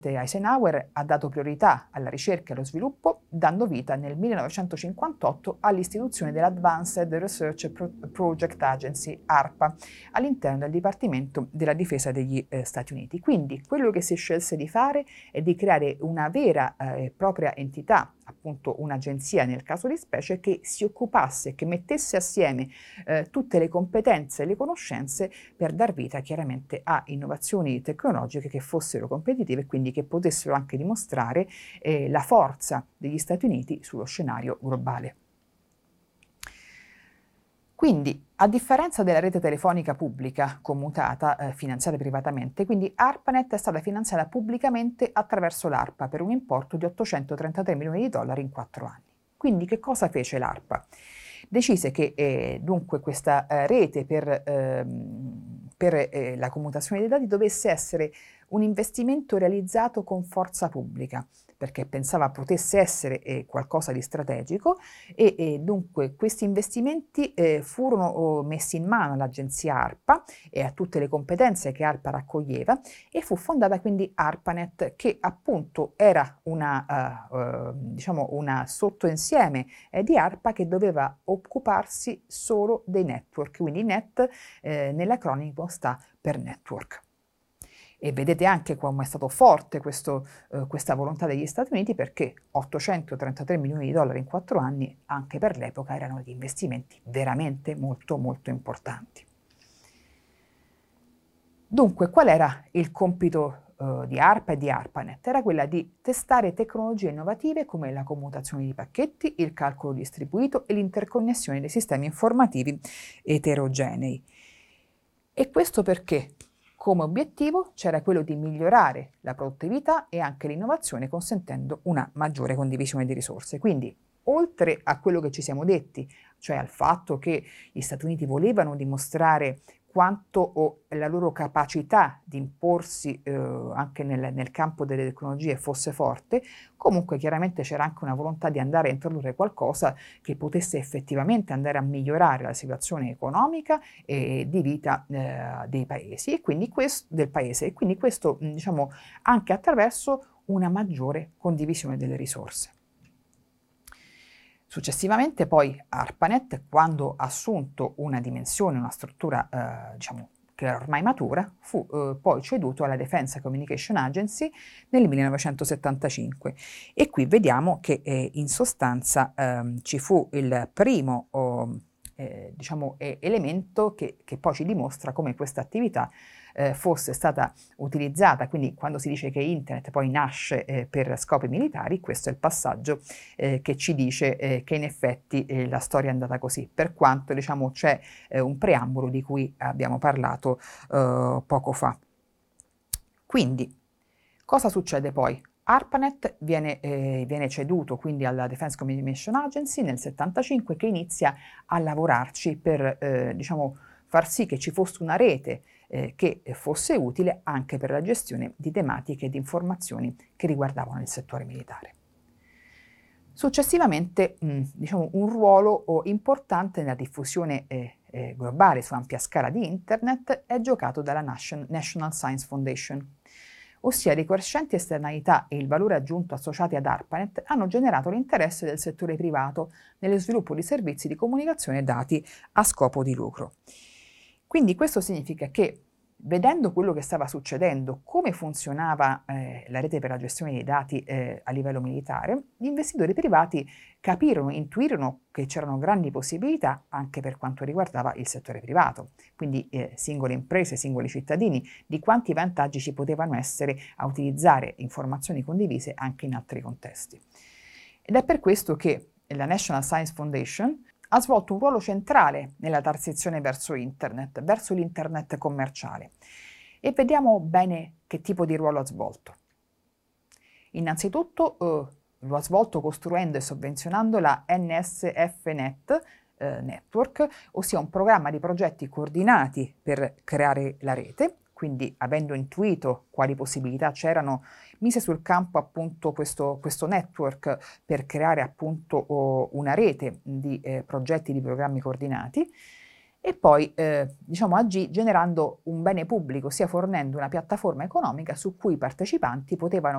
Eisenhower ha dato priorità alla ricerca e allo sviluppo, dando vita nel 1958 all'istituzione dell'Advanced Research Project Agency, ARPA, all'interno del Dipartimento della Difesa degli Stati Uniti. Quindi quello che si scelse di fare è di creare una vera e propria entità, appunto un'agenzia nel caso di specie, che si occupasse, che mettesse assieme tutte le competenze e le conoscenze per dar vita chiaramente a innovazioni tecnologiche che fossero competitive e quindi che potessero anche dimostrare la forza degli Stati Uniti sullo scenario globale. Quindi, a differenza della rete telefonica pubblica commutata, finanziata privatamente, quindi ARPANET è stata finanziata pubblicamente attraverso l'ARPA per un importo di 833 milioni di dollari in 4 anni. Quindi che cosa fece l'ARPA? Decise che dunque questa rete per la commutazione dei dati dovesse essere un investimento realizzato con forza pubblica, perché pensava potesse essere qualcosa di strategico e dunque questi investimenti furono messi in mano all'agenzia ARPA e a tutte le competenze che ARPA raccoglieva e fu fondata quindi ARPANET, che appunto era diciamo una sottoinsieme di ARPA che doveva occuparsi solo dei network, quindi NET nell'acronimo sta per network. E vedete anche come è stato forte questa volontà degli Stati Uniti, perché 833 milioni di dollari in 4 anni, anche per l'epoca, erano degli investimenti veramente molto molto importanti. Dunque, qual era il compito di ARPA e di ARPANET? Era quella di testare tecnologie innovative come la commutazione di pacchetti, il calcolo distribuito e l'interconnessione dei sistemi informativi eterogenei. E questo perché? Come obiettivo c'era quello di migliorare la produttività e anche l'innovazione, consentendo una maggiore condivisione di risorse. Quindi, oltre a quello che ci siamo detti, cioè al fatto che gli Stati Uniti volevano dimostrare quanto la loro capacità di imporsi anche nel campo delle tecnologie fosse forte, comunque chiaramente c'era anche una volontà di andare a introdurre qualcosa che potesse effettivamente andare a migliorare la situazione economica e di vita dei paesi e quindi del paese, e quindi questo diciamo anche attraverso una maggiore condivisione delle risorse. Successivamente poi ARPANET, quando ha assunto una dimensione, una struttura diciamo che era ormai matura, fu poi ceduto alla Defense Communication Agency nel 1975 e qui vediamo che in sostanza ci fu il primo diciamo, elemento che poi ci dimostra come questa attività fosse stata utilizzata, quindi quando si dice che Internet poi nasce per scopi militari, questo è il passaggio che ci dice che in effetti la storia è andata così, per quanto diciamo c'è un preambolo di cui abbiamo parlato poco fa. Quindi, cosa succede poi? ARPANET viene ceduto quindi alla Defense Communication Agency nel 1975, che inizia a lavorarci per diciamo, far sì che ci fosse una rete che fosse utile anche per la gestione di tematiche e di informazioni che riguardavano il settore militare. Successivamente diciamo, un ruolo importante nella diffusione globale su ampia scala di Internet è giocato dalla National Science Foundation, ossia le crescenti esternalità e il valore aggiunto associati ad ARPANET hanno generato l'interesse del settore privato nello sviluppo di servizi di comunicazione e dati a scopo di lucro. Quindi questo significa che, vedendo quello che stava succedendo, come funzionava la rete per la gestione dei dati a livello militare, gli investitori privati intuirono che c'erano grandi possibilità anche per quanto riguardava il settore privato, quindi singole imprese, singoli cittadini, di quanti vantaggi ci potevano essere a utilizzare informazioni condivise anche in altri contesti. Ed è per questo che la National Science Foundation ha svolto un ruolo centrale nella transizione verso Internet, verso l'Internet commerciale. E vediamo bene che tipo di ruolo ha svolto. Innanzitutto lo ha svolto costruendo e sovvenzionando la NSFNet Network, ossia un programma di progetti coordinati per creare la rete. Quindi, avendo intuito quali possibilità c'erano, mise sul campo appunto questo network per creare appunto una rete di progetti di programmi coordinati e poi agì generando un bene pubblico, ossia fornendo una piattaforma economica su cui i partecipanti potevano